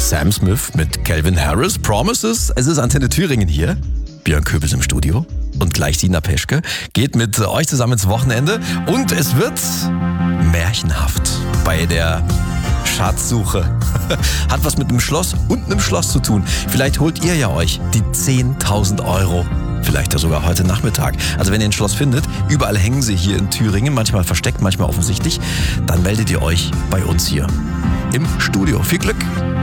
Sam Smith mit Calvin Harris, Promises. Es ist Antenne Thüringen hier. Björn Köbels im Studio. Und gleich Sina Peschke geht mit euch zusammen ins Wochenende. Und es wird märchenhaft bei der Schatzsuche. Hat was mit einem Schloss und einem Schloss zu tun. Vielleicht holt ihr ja euch die 10.000 Euro. Vielleicht ja sogar heute Nachmittag. Also wenn ihr ein Schloss findet, überall hängen sie hier in Thüringen, manchmal versteckt, manchmal offensichtlich, dann meldet ihr euch bei uns hier im Studio. Viel Glück!